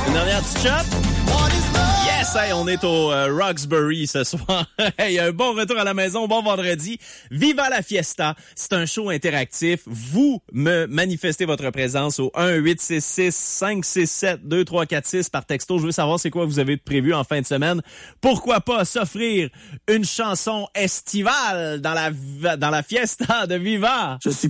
Une dernière petite shot? Yes, hey, on est au Roxbury ce soir. Hey, un bon retour à la maison, bon vendredi. Viva la fiesta. C'est un show interactif. Vous me manifestez votre présence au 1-866-567-2346 par texto. Je veux savoir c'est quoi vous avez prévu en fin de semaine. Pourquoi pas s'offrir une chanson estivale dans la fiesta de Viva? Je suis